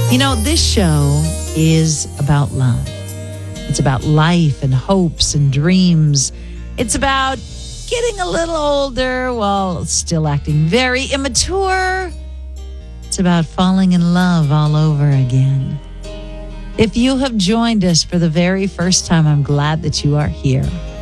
You know, this show is about love. It's about life and hopes and dreams. It's about getting a little older while still acting very immature. It's about falling in love all over again. If you have joined us for the very first time, I'm glad that you are here.